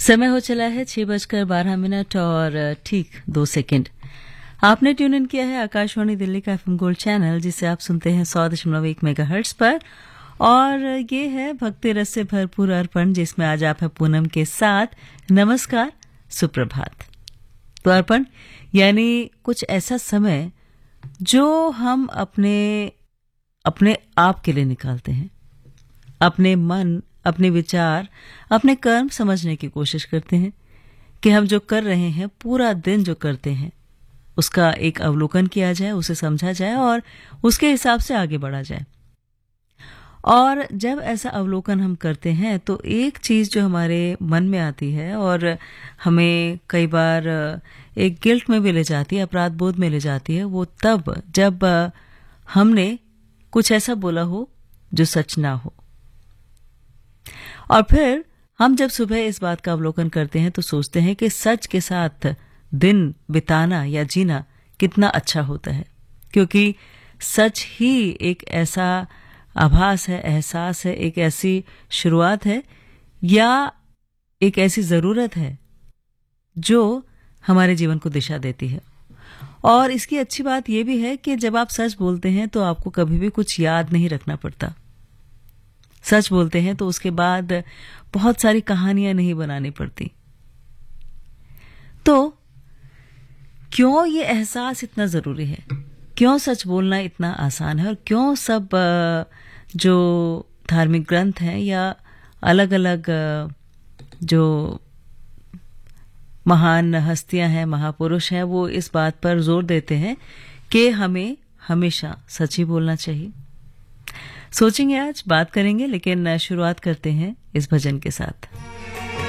समय हो चला है 6:12 और ठीक 2 सेकंड। आपने ट्यून इन किया है आकाशवाणी दिल्ली का एफएम गोल्ड चैनल, जिसे आप सुनते हैं 100.1 मेगाहर्ट्ज पर। और ये है भक्ति रस से भरपूर अर्पण, जिसमें आज आप है पूनम के साथ। नमस्कार, सुप्रभात। तो अर्पण यानी कुछ ऐसा समय जो हम अपने आप के लिए निकालते हैं, अपने मन, अपने विचार, अपने कर्म समझने की कोशिश करते हैं कि हम जो कर रहे हैं, पूरा दिन जो करते हैं, उसका एक अवलोकन किया जाए, उसे समझा जाए और उसके हिसाब से आगे बढ़ा जाए। और जब ऐसा अवलोकन हम करते हैं तो एक चीज जो हमारे मन में आती है और हमें कई बार एक गिल्ट में भी ले जाती है, अपराध बोध में ले जाती है, वो तब जब हमने कुछ ऐसा बोला हो जो सच ना हो। और फिर हम जब सुबह इस बात का अवलोकन करते हैं तो सोचते हैं कि सच के साथ दिन बिताना या जीना कितना अच्छा होता है, क्योंकि सच ही एक ऐसा आभास है, एहसास है, एक ऐसी शुरुआत है या एक ऐसी जरूरत है जो हमारे जीवन को दिशा देती है। और इसकी अच्छी बात यह भी है कि जब आप सच बोलते हैं तो आपको कभी भी कुछ याद नहीं रखना पड़ता। सच बोलते हैं तो उसके बाद बहुत सारी कहानियां नहीं बनानी पड़ती। तो क्यों ये एहसास इतना जरूरी है, क्यों सच बोलना इतना आसान है, और क्यों सब जो धार्मिक ग्रंथ हैं या अलग अलग जो महान हस्तियां हैं, महापुरुष हैं, वो इस बात पर जोर देते हैं कि हमें हमेशा सच ही बोलना चाहिए। सोचेंगे, आज बात करेंगे, लेकिन शुरुआत करते हैं इस भजन के साथ।